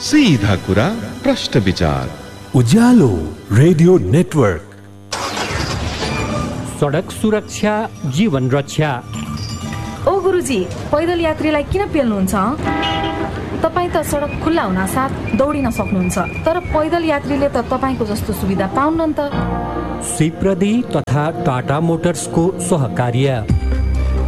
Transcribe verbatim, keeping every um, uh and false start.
सीधा कुरा प्रश्न विचार। उज्यालो रेडियो नेटवर्क। सडक सुरक्षा जीवन रक्षा। ओ गुरुजी, पैदल यात्रीलाई किन पेल्नुहुन्छ? तपाईँ त सडक खुल्ला हुन साथ दौडिन सक्नुहुन्छ, तर पैदल यात्रीले त तपाईँको जस्तो सुविधा पाउन्न नि त। सिप्रदी तथा टाटा मोटर्सको सहकार्य